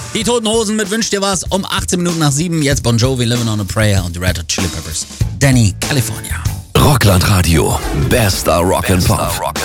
Die Toten Hosen mit Wünsch dir was um 18 Minuten nach 7. Jetzt Bon Jovi, Living on a Prayer und die Red Hot Chili Peppers. Danny, California. Rockland Radio. Bester Rock and Pop.